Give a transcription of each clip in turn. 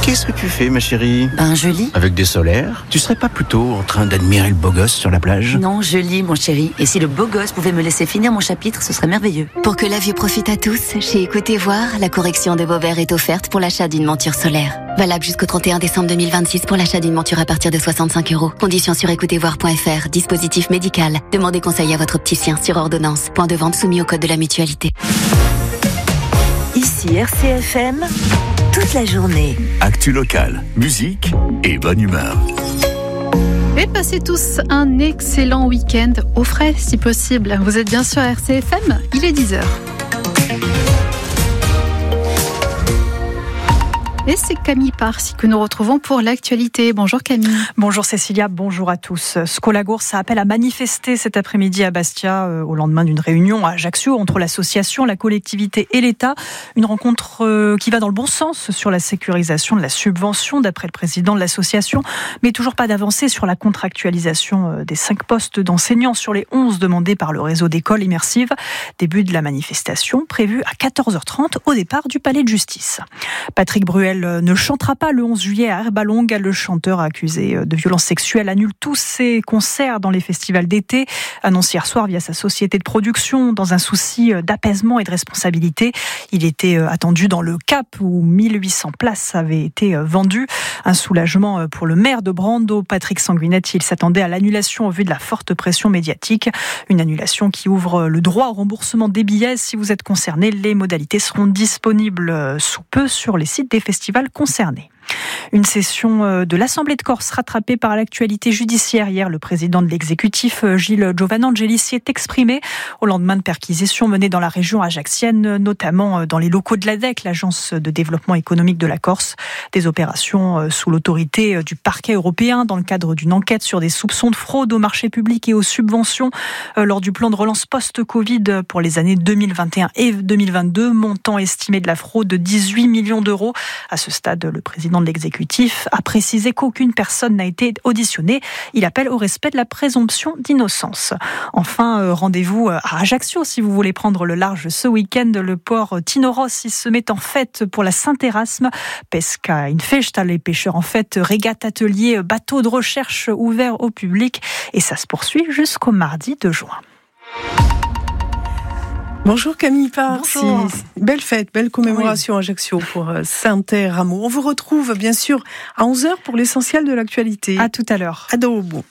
Qu'est-ce que tu fais, ma chérie? Je lis. Avec des solaires? Tu serais pas plutôt en train d'admirer le beau gosse sur la plage? Non, je lis, mon chéri. Et si le beau gosse pouvait me laisser finir mon chapitre, ce serait merveilleux. Pour que la vue profite à tous, chez Écoutez Voir, la correction de vos verres est offerte pour l'achat d'une monture solaire. Valable jusqu'au 31 décembre 2026 pour l'achat d'une monture à partir de 65 €. Conditions sur écoutezvoir.fr. Dispositif médical. Demandez conseil à votre opticien sur ordonnance. Point de vente soumis au code de la mutualité. Ici RCFM, toute la journée. Actu locale, musique et bonne humeur. Et passez tous un excellent week-end au frais si possible. Vous êtes bien sûr à RCFM, il est 10h. Et c'est Camille Parsi que nous retrouvons pour l'actualité. Bonjour Camille. Bonjour Cécilia, bonjour à tous. Scolagours appelle à manifester cet après-midi à Bastia au lendemain d'une réunion à Ajaccio entre l'association, la collectivité et l'État. Une rencontre qui va dans le bon sens sur la sécurisation de la subvention d'après le président de l'association, mais toujours pas d'avancée sur la contractualisation des 5 postes d'enseignants sur les 11 demandés par le réseau d'écoles immersives. Début de la manifestation prévue à 14h30 au départ du palais de justice. Patrick Bruel ne chantera pas le 11 juillet à Herbalongue. Le chanteur accusé de violences sexuelles annule tous ses concerts dans les festivals d'été. Annonce hier soir via sa société de production dans un souci d'apaisement et de responsabilité. Il était attendu dans le Cap où 1800 places avaient été vendues. Un soulagement pour le maire de Brando, Patrick Sanguinetti. Il s'attendait à l'annulation au vu de la forte pression médiatique. Une annulation qui ouvre le droit au remboursement des billets. Si vous êtes concerné, les modalités seront disponibles sous peu sur les sites des festivals concernés. Une session de l'Assemblée de Corse rattrapée par l'actualité judiciaire. Hier, le président de l'exécutif, Gilles Giovanangeli, s'y est exprimé au lendemain de perquisitions menées dans la région ajaxienne, notamment dans les locaux de l'ADEC, l'Agence de développement économique de la Corse. Des opérations sous l'autorité du parquet européen dans le cadre d'une enquête sur des soupçons de fraude aux marchés publics et aux subventions lors du plan de relance post-Covid pour les années 2021 et 2022. Montant estimé de la fraude de 18 millions d'euros. À ce stade, le président de l'exécutif a précisé qu'aucune personne n'a été auditionnée. Il appelle au respect de la présomption d'innocence. Enfin, rendez-vous à Ajaccio si vous voulez prendre le large ce week-end. Le port Tinoros se met en fête pour la Saint-Erasme. Pesca in festa, les pêcheurs en fête, régate, atelier, bateau de recherche ouvert au public. Et ça se poursuit jusqu'au mardi 2 juin. Bonjour Camille Parsi. Bonjour. Belle fête, belle commémoration à Ajaccio pour Saint-Rameau. On vous retrouve bien sûr à 11h pour l'essentiel de l'actualité. À tout à l'heure. Adobo.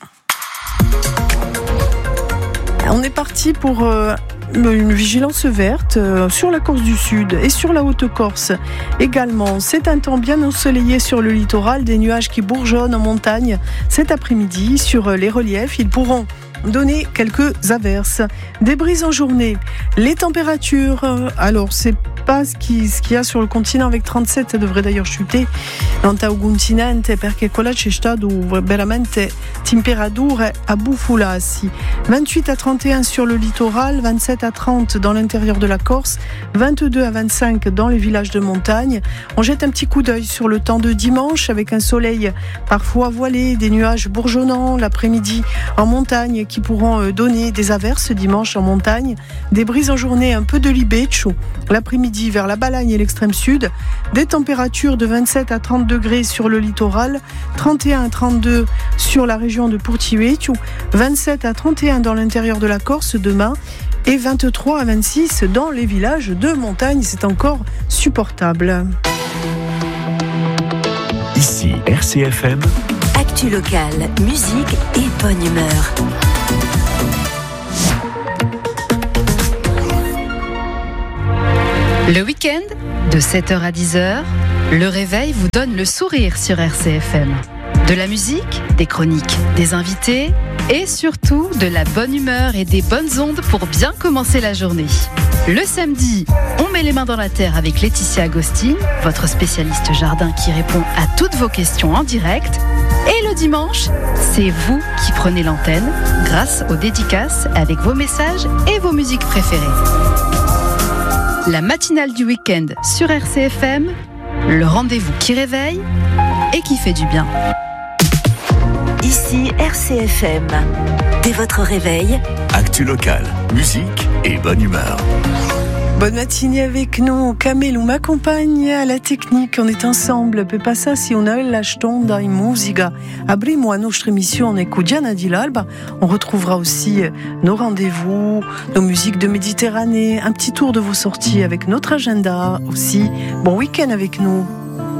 On est parti pour une vigilance verte sur la Corse du Sud et sur la Haute-Corse également. C'est un temps bien ensoleillé sur le littoral, des nuages qui bourgeonnent en montagne cet après-midi. Sur les reliefs, ils pourront donner quelques averses. Des brises en journée. Les températures, alors c'est pas ce qu'il y a sur le continent avec 37, ça devrait d'ailleurs chuter dans il continente perché quella c'è stato veramente temperature a bufularsi. 28 à 31 sur le littoral, 27 à 30 dans l'intérieur de la Corse, 22 à 25 dans les villages de montagne. On jette un petit coup d'œil sur le temps de dimanche avec un soleil parfois voilé, des nuages bourgeonnants l'après-midi en montagne qui pourront donner des averses dimanche en montagne, des brises en journée, un peu de libeccio l'après-midi vers la Balagne et l'extrême sud, des températures de 27 à 30 degrés sur le littoral, 31 à 32 sur la région de Porto-Vecchio, 27 à 31 dans l'intérieur de la Corse demain et 23 à 26 dans les villages de montagne. C'est encore supportable. Ici RCFM. Actu locale, musique et bonne humeur. Le week-end, de 7h à 10h, le réveil vous donne le sourire sur RCFM. De la musique, des chroniques, des invités et surtout de la bonne humeur et des bonnes ondes pour bien commencer la journée. Le samedi, on met les mains dans la terre avec Laetitia Agostine, votre spécialiste jardin qui répond à toutes vos questions en direct. Et le dimanche, c'est vous qui prenez l'antenne grâce aux dédicaces avec vos messages et vos musiques préférées. La matinale du week-end sur RCFM, le rendez-vous qui réveille et qui fait du bien. Ici RCFM. Dès votre réveil, Actu locale, musique et bonne humeur. Bonne matinée avec nous. Camille m'accompagne à la technique. On est ensemble. Per passarsi una bella stonda in musica. Avremo a nostra emissione quotidiana di l'alba. On retrouvera aussi nos rendez-vous, nos musiques de Méditerranée, un petit tour de vos sorties avec notre agenda aussi. Bon week-end avec nous.